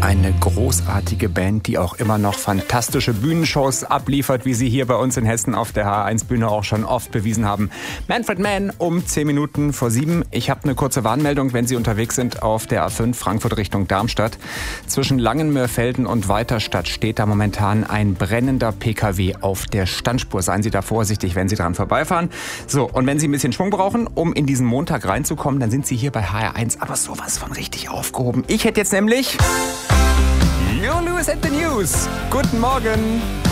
Eine großartige Band, die auch immer noch fantastische Bühnenshows abliefert, wie sie hier bei uns in Hessen auf der H1-Bühne auch schon oft bewiesen haben. Manfred Mann um 10 Minuten vor 7. Ich habe eine kurze Warnmeldung, wenn Sie unterwegs sind auf der A5 Frankfurt Richtung Darmstadt. Zwischen Langenmörfelden und Weiterstadt steht da momentan ein brennender PKW auf der Standspur. Seien Sie da vorsichtig, wenn Sie dran vorbeifahren. So, und wenn Sie ein bisschen Schwung brauchen, um in diesen Montag reinzukommen, dann sind Sie hier bei HR1 aber sowas von richtig aufgehoben. Ich hätte jetzt nämlich... Joe Lewis at the News. Guten Morgen.